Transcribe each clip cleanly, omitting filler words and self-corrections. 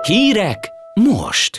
Hírek most!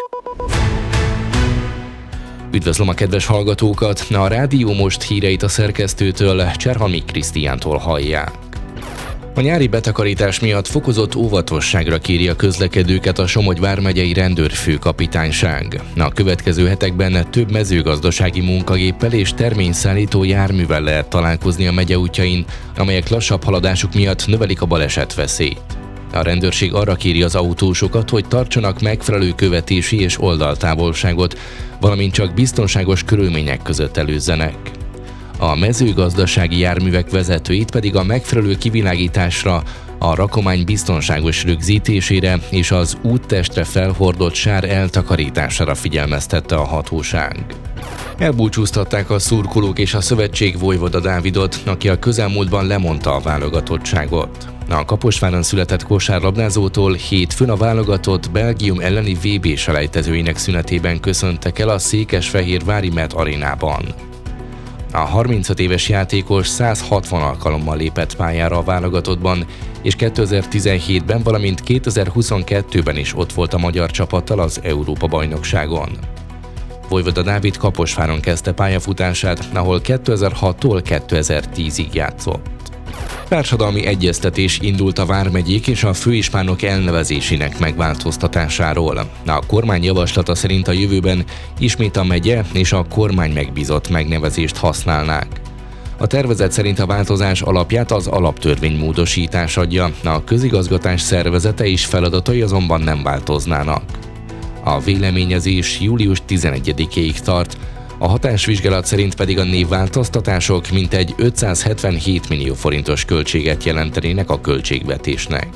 Üdvözlöm a kedves hallgatókat! A Rádió Most híreit a szerkesztőtől, Cserhalmi Krisztiántól hallják. A nyári betakarítás miatt fokozott óvatosságra kéri a közlekedőket a Somogy vármegyei rendőrfőkapitányság. A következő hetekben több mezőgazdasági munkagéppel és terményszállító járművel lehet találkozni a megye útjain, amelyek lassabb haladásuk miatt növelik a balesetveszélyt. A rendőrség arra kéri az autósokat, hogy tartsanak megfelelő követési és oldaltávolságot, valamint csak biztonságos körülmények között előzzenek. A mezőgazdasági járművek vezetőit pedig a megfelelő kivilágításra, a rakomány biztonságos rögzítésére és az úttestre felhordott sár eltakarítására figyelmeztette a hatóság. Elbúcsúztatták a szurkolók és a szövetség Vojvoda Dávidot, aki a közelmúltban lemondta a válogatottságot. A Kaposváron született kosárlabdázótól hétfőn a válogatott Belgium elleni VB-selejtezőinek szünetében köszöntek el a székesfehérvári Met arénában. A 35 éves játékos 160 alkalommal lépett pályára a válogatottban, és 2017-ben, valamint 2022-ben is ott volt a magyar csapattal az Európa-bajnokságon. Vojvoda Dávid Kaposváron kezdte pályafutását, ahol 2006-tól 2010-ig játszott. Társadalmi egyeztetés indult a vármegyék és a főispánok elnevezésének megváltoztatásáról. A kormány javaslata szerint a jövőben ismét a megye és a kormány megbízott megnevezést használnák. A tervezet szerint a változás alapját az alaptörvény módosítás adja, a közigazgatás szervezete és feladatai azonban nem változnának. A véleményezés július 11-ig tart, a hatásvizsgálat szerint pedig a névváltoztatások mintegy 577 millió forintos költséget jelentenének a költségvetésnek.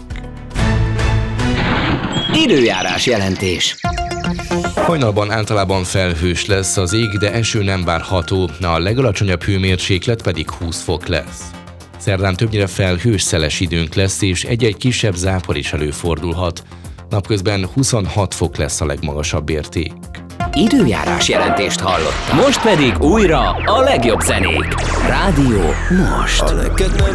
Időjárás jelentés. Hajnalban általában felhős lesz az ég, de eső nem várható, a legalacsonyabb hőmérséklet pedig 20 fok lesz. Szerdán többnyire felhős, szeles időnk lesz, és egy-egy kisebb zápor is előfordulhat. Napközben 26 fok lesz a legmagasabb érték. Időjárás jelentést hallottam. Most pedig újra a legjobb zenék. Rádió Most.